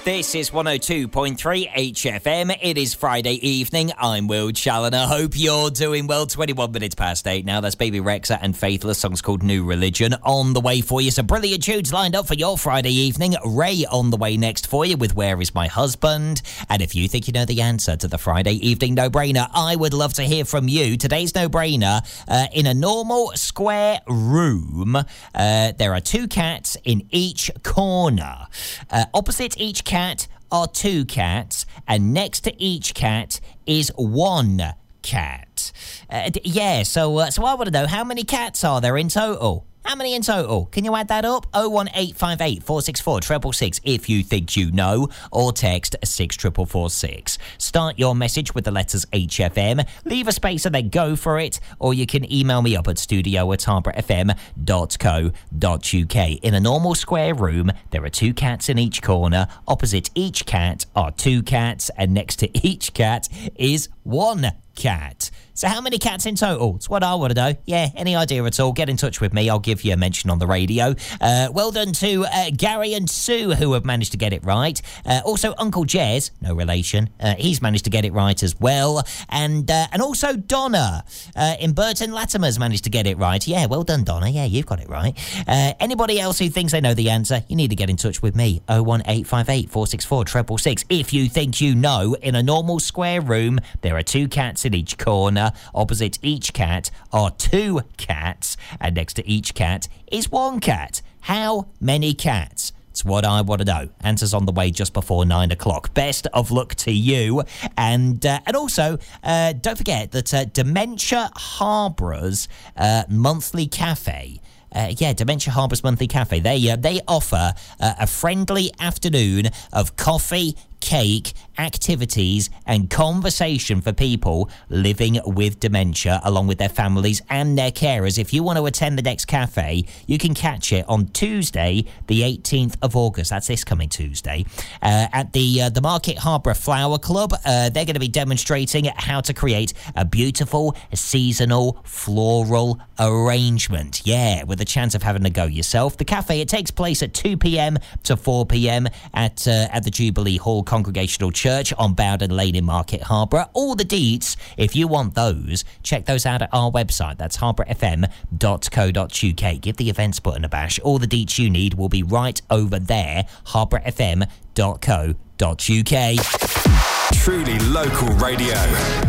This is 102.3 HFM. It is Friday evening. I'm Will Challoner. Hope you're doing well. 21 minutes past 8 now. That's Baby Rexha and Faithless. Song's called New Religion. On the way for you. Some brilliant tunes lined up for your Friday evening. Ray on the way next for you with Where Is My Husband? And if you think you know the answer to the Friday evening no-brainer, I would love to hear from you. Today's no-brainer, in a normal square room, there are two cats in each corner. Opposite each cat are two cats, and next to each cat is one cat. So I want to know, how many cats are there in total? How many in total? Can you add that up? 01858 464 666 if you think you know, or text 64446. Start your message with the letters HFM, leave a space and then go for it, or you can email me up at studio@harbourfm.co.uk. In a normal square room, there are two cats in each corner. Opposite each cat are two cats, and next to each cat is one cat. So how many cats in total? It's what I want to know. Yeah, any idea at all? Get in touch with me. I'll give you a mention on the radio. Well done to Gary and Sue, who have managed to get it right. Also, Uncle Jez, no relation. He's managed to get it right as well. And also Donna in Burton Latimer's managed to get it right. Yeah, well done, Donna. Yeah, you've got it right. Anybody else who thinks they know the answer, you need to get in touch with me. 01858 464 666 if you think you know. In a normal square room, there are two cats in each corner. Opposite each cat are two cats, and next to each cat is one cat. How many cats? It's what I want to know. Answers on the way just before 9 o'clock. Best of luck to you. And also, don't forget that Dementia Harbour's monthly cafe. Dementia Harbour's monthly cafe. They offer a friendly afternoon of coffee, cake, activities and conversation for people living with dementia, along with their families and their carers. If you want to attend the next cafe, you can catch it on Tuesday, the 18th of August. That's this coming Tuesday, at the Market Harbour Flower Club. They're going to be demonstrating how to create a beautiful seasonal floral arrangement. Yeah, with a chance of having a go yourself. The cafe, it takes place at 2 p.m. to 4 p.m. at the Jubilee Hall Congregational Church on Bowden Lane in Market Harbour. All the deets, if you want those, check those out at our website. That's harbourfm.co.uk. Give the events button a bash. All the deets you need will be right over there, harbourfm.co.uk. Truly local radio.